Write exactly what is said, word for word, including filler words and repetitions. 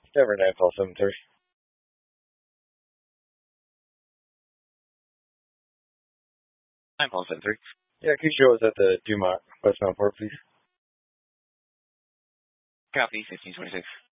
Denver nightfall seven three. Nightfall seven three. Yeah, could you show us at the Dumont Westbound Port, please? Copy, fifteen twenty-six.